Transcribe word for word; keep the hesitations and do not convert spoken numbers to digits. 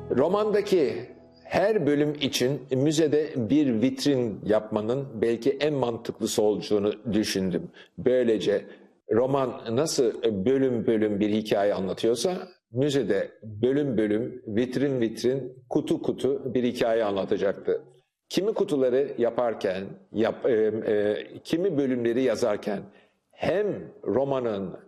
Romandaki her bölüm için müzede bir vitrin yapmanın belki en mantıklısı olduğunu düşündüm. Böylece roman nasıl bölüm bölüm bir hikaye anlatıyorsa, müzede bölüm bölüm, vitrin vitrin, kutu kutu bir hikaye anlatacaktı. Kimi kutuları yaparken, yap, e, e, kimi bölümleri yazarken hem romanın